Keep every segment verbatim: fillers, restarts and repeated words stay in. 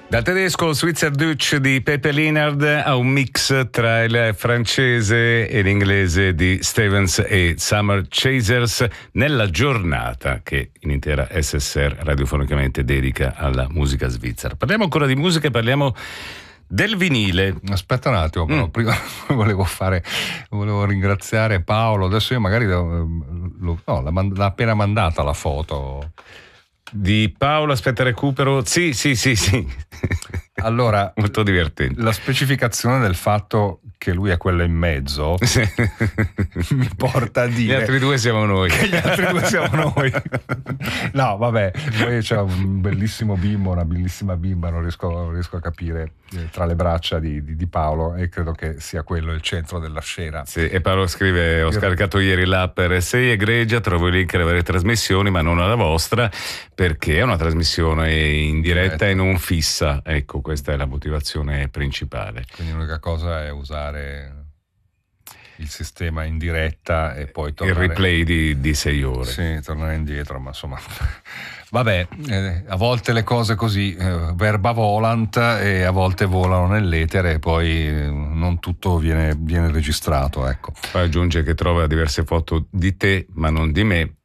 Dal tedesco Switzer Dutch di Pepe Linard a un mix tra il francese e l'inglese di Stevens e Summer Chasers nella giornata che l'intera S S R radiofonicamente dedica alla musica svizzera. Parliamo ancora di musica e parliamo del vinile. Aspetta un attimo, però, mm. prima volevo fare, volevo ringraziare Paolo. Adesso io magari lo, lo, no, l'ha, l'ha appena mandata la foto di Paolo. Aspetta, recupero. Sì, sì, sì, sì. Allora, molto divertente. La specificazione del fatto che lui è quello in mezzo sì. mi porta a dire gli altri due siamo noi. Che gli altri due siamo noi. No, vabbè, poi c'è un bellissimo bimbo, una bellissima bimba, non riesco, non riesco a capire, eh, tra le braccia di, di, di Paolo, e credo che sia quello il centro della scena. Sì, e Paolo scrive: ho scaricato ieri l'app R S I egregia, trovo il link alle varie trasmissioni, ma non alla vostra, perché è una trasmissione in diretta e non fissa. Ecco, questa è la motivazione principale. Quindi l'unica cosa è usare il sistema in diretta e poi tornare, il replay di, di sei ore. Sì, tornare indietro, ma insomma vabbè, eh, a volte le cose così, eh, verba volant, e a volte volano nell'etere e poi eh, non tutto viene, viene registrato, ecco. Poi aggiunge che trova diverse foto di te ma non di me.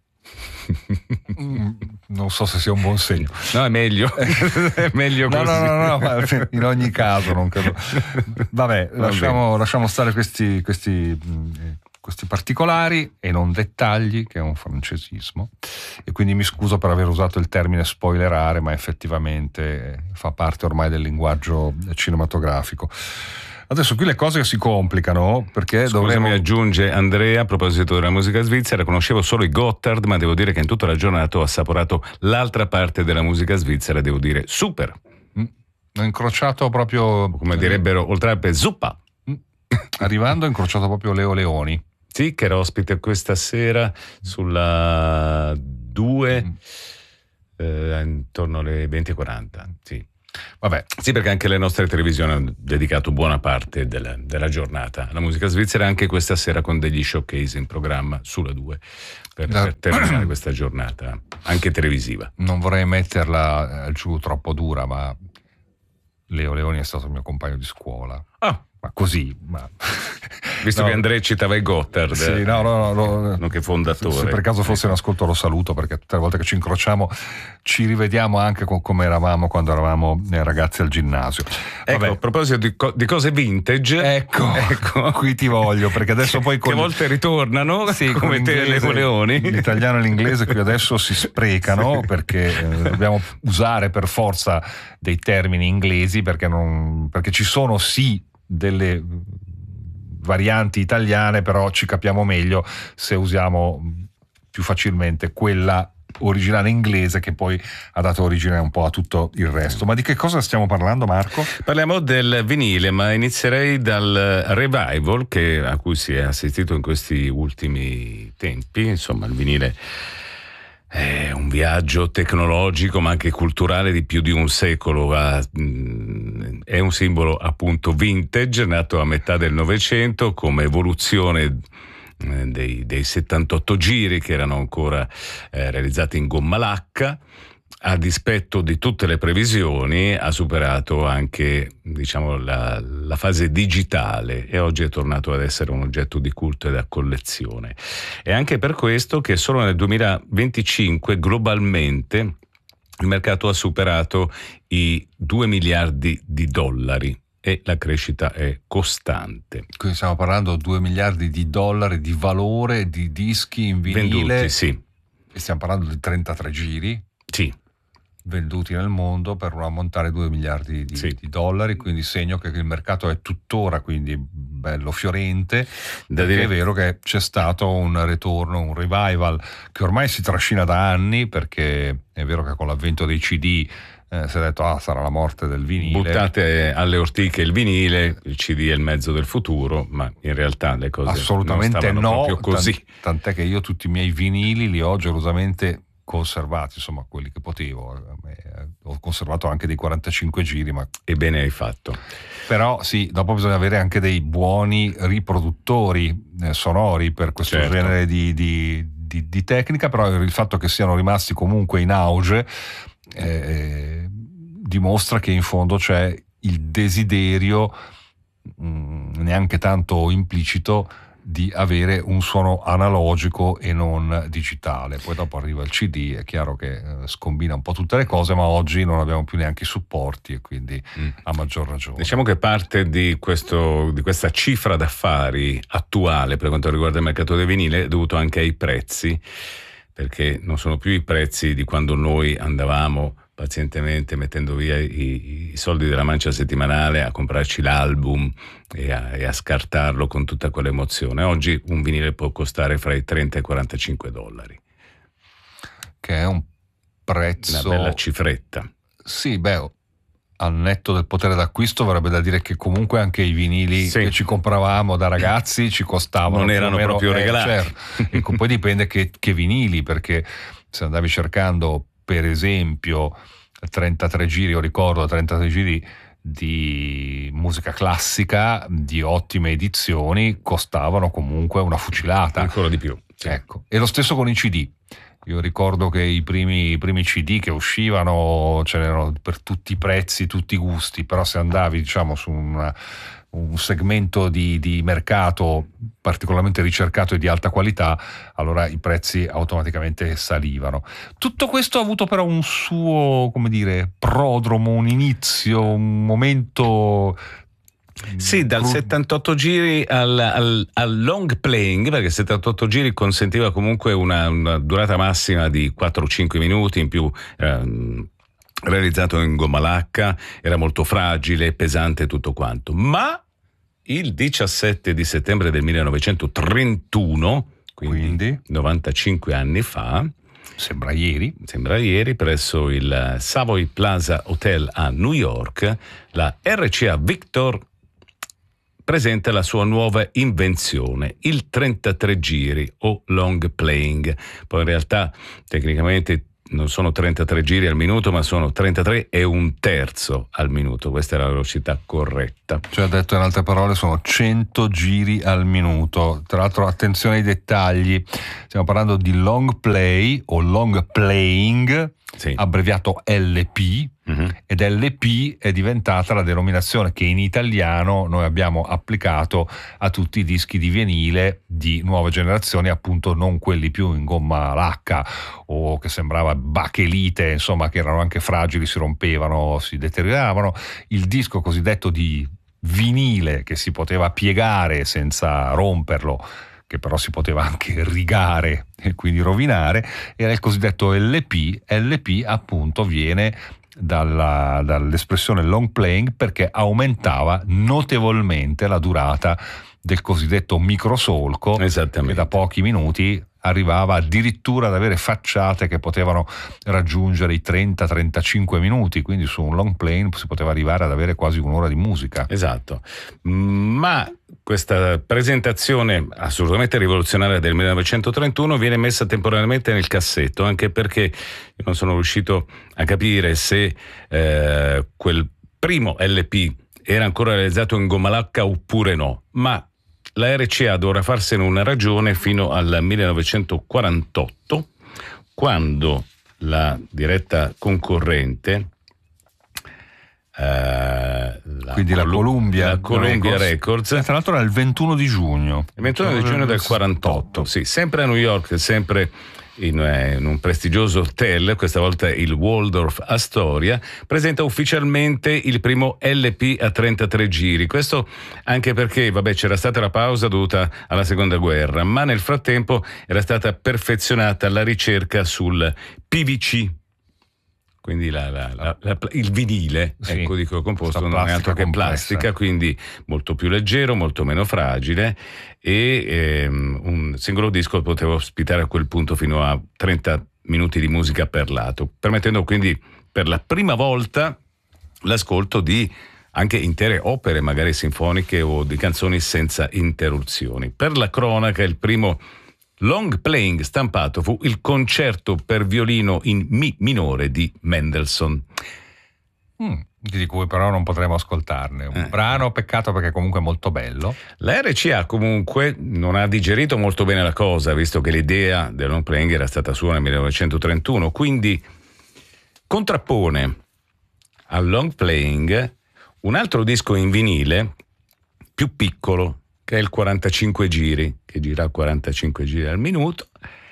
Mm, non so se sia un buon segno. No, è meglio. È meglio no, così. No, no, no, ma in ogni caso non credo. Vabbè, lasciamo, lasciamo stare questi, questi, questi particolari e non dettagli, che è un francesismo, e quindi mi scuso per aver usato il termine spoilerare, ma effettivamente fa parte ormai del linguaggio cinematografico. Adesso qui le cose si complicano, perché Scusami, dovremo... aggiunge Andrea, a proposito della musica svizzera: conoscevo solo i Gotthard, ma devo dire che in tutta la giornata ho assaporato l'altra parte della musica svizzera, devo dire super. Mm. Ho incrociato proprio... come direbbero oltre per zuppa. Mm. Arrivando ho incrociato proprio Leo Leoni. Sì, che era ospite questa sera sulla due, mm. eh, intorno alle venti e quaranta, sì. Vabbè. Sì, perché anche le nostre televisioni hanno dedicato buona parte della, della giornata alla musica svizzera, anche questa sera con degli showcase in programma sulla due per, da... per terminare questa giornata anche televisiva. Non vorrei metterla giù troppo dura, ma Leo Leoni è stato il mio compagno di scuola. Ah, ma così, ma... visto no, che Andrea citava i Gotthard, sì, no, no, no, no, non che fondatore. Se per caso fosse in ascolto lo saluto, perché tutte le volte che ci incrociamo ci rivediamo anche con come eravamo quando eravamo ragazzi al ginnasio. Ecco, vabbè. A proposito di, co- di cose vintage, ecco, ecco, qui ti voglio, perché adesso poi con... che a volte ritornano, sì, come te le Leoni. L'italiano e l'inglese qui adesso si sprecano, perché eh, dobbiamo usare per forza dei termini inglesi, perché, non, perché ci sono sì delle varianti italiane, però ci capiamo meglio se usiamo più facilmente quella originale inglese, che poi ha dato origine un po' a tutto il resto. Ma di che cosa stiamo parlando, Marco? Parliamo del vinile, ma inizierei dal revival che, a cui si è assistito in questi ultimi tempi. Insomma, il vinile è un viaggio tecnologico ma anche culturale di più di un secolo. È un simbolo appunto vintage, nato a metà del Novecento come evoluzione dei, dei settantotto giri, che erano ancora eh, realizzati in gomma lacca. A dispetto di tutte le previsioni, ha superato anche, diciamo, la, la fase digitale e oggi è tornato ad essere un oggetto di culto e da collezione. È anche per questo che solo nel duemilaventicinque globalmente il mercato ha superato i due miliardi di dollari e la crescita è costante. Quindi stiamo parlando di due miliardi di dollari di valore di dischi in vinile. Venduti, sì. E stiamo parlando di trentatré giri. Sì. Venduti nel mondo per un ammontare due miliardi di, sì. di dollari, quindi segno che il mercato è tuttora quindi bello fiorente, da dire... è vero che c'è stato un ritorno, un revival che ormai si trascina da anni, perché è vero che con l'avvento dei C D eh, si è detto ah sarà la morte del vinile, buttate alle ortiche il vinile, il C D è il mezzo del futuro, ma in realtà le cose assolutamente non no, proprio così. Tant- tant'è che io tutti i miei vinili li ho gelosamente conservati, insomma quelli che potevo, eh, ho conservato anche dei quarantacinque giri, ma ebbene hai fatto. Però sì, dopo bisogna avere anche dei buoni riproduttori eh, sonori per questo certo. genere di, di, di, di tecnica, però il fatto che siano rimasti comunque in auge eh, dimostra che in fondo c'è il desiderio, mh, neanche tanto implicito, di avere un suono analogico e non digitale. Poi dopo arriva il C D, è chiaro che eh, scombina un po' tutte le cose, ma oggi non abbiamo più neanche i supporti e quindi mm. a maggior ragione. Diciamo che parte di, questo, di questa cifra d'affari attuale per quanto riguarda il mercato del vinile è dovuto anche ai prezzi, perché non sono più i prezzi di quando noi andavamo pazientemente mettendo via i, i soldi della mancia settimanale a comprarci l'album e a, e a scartarlo con tutta quell'emozione. Oggi un vinile può costare fra i trenta e i quarantacinque dollari. Che è un prezzo... Una bella cifretta. Sì, beh, al netto del potere d'acquisto vorrebbe da dire che comunque anche i vinili sì. che ci compravamo da ragazzi ci costavano. Non erano meno, proprio regalati. Eh, certo. Ecco, poi dipende che, che vinili, perché se andavi cercando per esempio trentatré giri, io ricordo trentatré giri di musica classica di ottime edizioni, costavano comunque una fucilata. Ancora di più. Sì. Ecco. E lo stesso con i C D. Io ricordo che i primi, i primi C D che uscivano ce n'erano per tutti i prezzi, tutti i gusti, però se andavi diciamo su una, un segmento di, di mercato particolarmente ricercato e di alta qualità, allora i prezzi automaticamente salivano. Tutto questo ha avuto però un suo, come dire, prodromo, un inizio, un momento... Sì, dal settantotto giri al, al, al long playing, perché settantotto giri consentiva comunque una, una durata massima di quattro cinque minuti, in più ehm, realizzato in gomma lacca, era molto fragile, pesante tutto quanto, ma il diciassette di settembre del millenovecentotrentuno, quindi, quindi novantacinque anni fa, sembra ieri, sembra ieri, presso il Savoy Plaza Hotel a New York, la R C A Victor presenta la sua nuova invenzione, il trentatré giri o long playing. Poi in realtà tecnicamente non sono trentatré giri al minuto, ma sono trentatré e un terzo al minuto. Questa è la velocità corretta. Cioè, detto in altre parole, sono cento giri al minuto. Tra l'altro, attenzione ai dettagli. Stiamo parlando di long play o long playing, sì. abbreviato L P, uh-huh. ed L P è diventata la denominazione che in italiano noi abbiamo applicato a tutti i dischi di vinile di nuove generazioni, appunto non quelli più in gomma lacca o che sembrava bachelite, insomma, che erano anche fragili, si rompevano, si deterioravano. Il disco cosiddetto di vinile che si poteva piegare senza romperlo, che però si poteva anche rigare e quindi rovinare, era il cosiddetto L P. L P appunto viene dalla, dall'espressione long playing perché aumentava notevolmente la durata del cosiddetto microsolco, che da pochi minuti arrivava addirittura ad avere facciate che potevano raggiungere i trenta trentacinque minuti, quindi su un long playing si poteva arrivare ad avere quasi un'ora di musica. Esatto, ma questa presentazione assolutamente rivoluzionaria del millenovecentotrentuno viene messa temporaneamente nel cassetto, anche perché io non sono riuscito a capire se eh, quel primo L P era ancora realizzato in gomma lacca oppure no, ma la R C A dovrà farsene una ragione fino al millenovecentoquarantotto, quando la diretta concorrente, eh, la quindi la Columbia, la Columbia Records, Records, tra l'altro era il ventuno di giugno, il ventuno di giugno del quarantotto, sì, sempre a New York, sempre in, in un prestigioso hotel, questa volta il Waldorf Astoria, presenta ufficialmente il primo L P a trentatré giri. Questo anche perché, vabbè, c'era stata la pausa dovuta alla seconda guerra, ma nel frattempo era stata perfezionata la ricerca sul P V C, quindi la, la, la, la, il vinile, sì, ecco, dico composto, non è altro che plastica, quindi molto più leggero, molto meno fragile, e ehm, un singolo disco poteva ospitare a quel punto fino a trenta minuti di musica per lato, permettendo quindi per la prima volta l'ascolto di anche intere opere, magari sinfoniche o di canzoni senza interruzioni. Per la cronaca, il primo long playing stampato fu il concerto per violino in Mi minore di Mendelssohn. Mm, di cui però non potremo ascoltarne un eh. brano, peccato, perché comunque è molto bello. La R C A comunque non ha digerito molto bene la cosa, visto che l'idea del long playing era stata sua nel millenovecentotrentuno, quindi contrappone al long playing un altro disco in vinile più piccolo, che è il quarantacinque giri, che gira quarantacinque giri al minuto,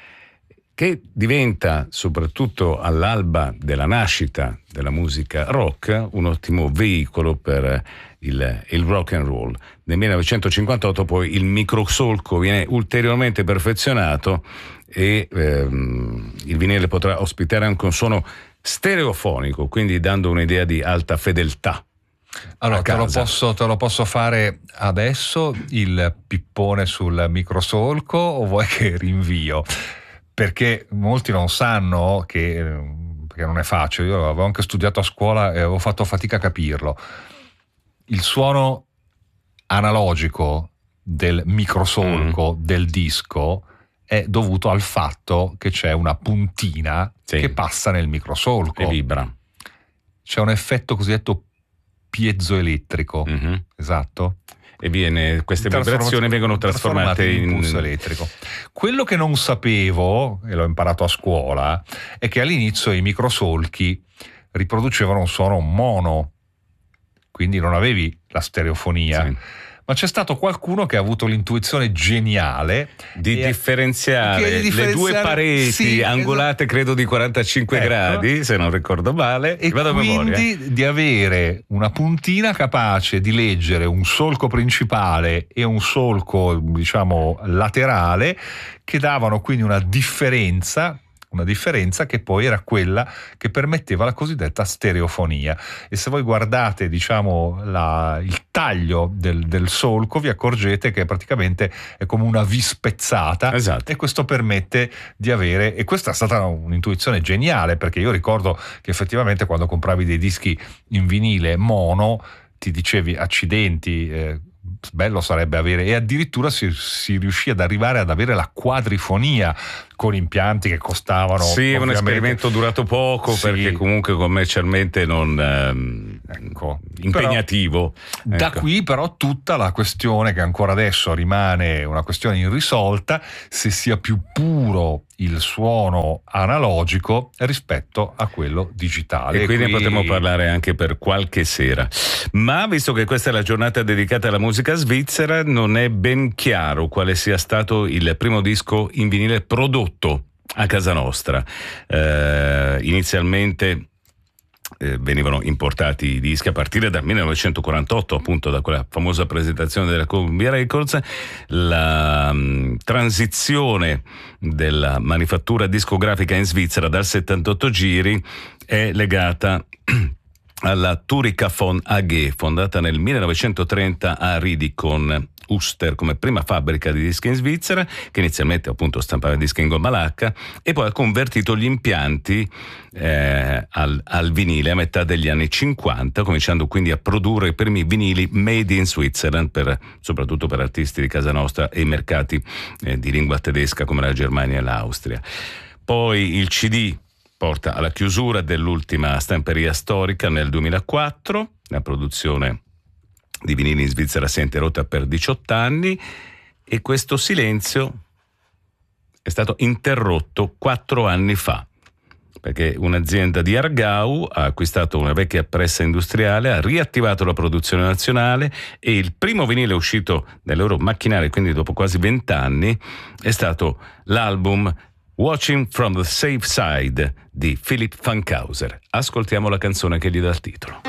che diventa, soprattutto all'alba della nascita della musica rock, un ottimo veicolo per il, il rock and roll. Nel millenovecentocinquantotto poi il microsolco viene ulteriormente perfezionato e ehm, il vinile potrà ospitare anche un suono stereofonico, quindi dando un'idea di alta fedeltà. Allora, te lo, posso, te lo posso fare adesso il pippone sul microsolco o vuoi che rinvio? Perché molti non sanno che, perché non è facile, io avevo anche studiato a scuola e avevo fatto fatica a capirlo. Il suono analogico del microsolco mm. del disco è dovuto al fatto che c'è una puntina sì. che passa nel microsolco e vibra. C'è un effetto cosiddetto piezoelettrico, mm-hmm. esatto. E viene, queste vibrazioni vengono trasformate, trasformate in impulso elettrico. Quello che non sapevo, e l'ho imparato a scuola, è che all'inizio i microsolchi riproducevano un suono mono, quindi non avevi la stereofonia. Sì. Ma c'è stato qualcuno che ha avuto l'intuizione geniale di differenziare, differenziare le due pareti sì, angolate, esatto. credo di quarantacinque ecco. gradi, se non ricordo male, e vado quindi a memoria. Di avere una puntina capace di leggere un solco principale e un solco, diciamo, laterale, che davano quindi una differenza una differenza che poi era quella che permetteva la cosiddetta stereofonia. E se voi guardate, diciamo, la, il taglio del, del solco, vi accorgete che praticamente è come una V spezzata, esatto. e questo permette di avere, e questa è stata un'intuizione geniale, perché io ricordo che effettivamente quando compravi dei dischi in vinile mono ti dicevi accidenti, eh, bello sarebbe avere, e addirittura si, si riuscì ad arrivare ad avere la quadrifonia con impianti che costavano. Sì, è un esperimento durato poco, sì. perché comunque commercialmente non ehm, ecco. impegnativo. Però, da ecco. qui però tutta la questione che ancora adesso rimane una questione irrisolta, se sia più puro il suono analogico rispetto a quello digitale. E quindi qui... ne potremo parlare anche per qualche sera. Ma visto che questa è la giornata dedicata alla musica svizzera, non è ben chiaro quale sia stato il primo disco in vinile prodotto a casa nostra. Eh, inizialmente eh, venivano importati i dischi a partire dal millenovecentoquarantotto, appunto da quella famosa presentazione della Columbia Records. La mh, transizione della manifattura discografica in Svizzera dal settantotto giri è legata alla Thuricafon A G, fondata nel millenovecentotrenta a Riedi con Uster come prima fabbrica di dischi in Svizzera, che inizialmente appunto stampava dischi in gomma lacca e poi ha convertito gli impianti eh, al, al vinile a metà degli anni cinquanta, cominciando quindi a produrre i primi vinili made in Switzerland, per, soprattutto per artisti di casa nostra e mercati eh, di lingua tedesca come la Germania e l'Austria. Poi il C D porta alla chiusura dell'ultima stamperia storica nel duemilaquattro, la produzione di vinili in Svizzera si è interrotta per diciotto anni e questo silenzio è stato interrotto quattro anni fa, perché un'azienda di Aargau ha acquistato una vecchia pressa industriale, ha riattivato la produzione nazionale e il primo vinile uscito dai loro macchinari, quindi dopo quasi vent'anni, è stato l'album Watching from the Safe Side di Philipp Fankhauser. Ascoltiamo la canzone che gli dà il titolo.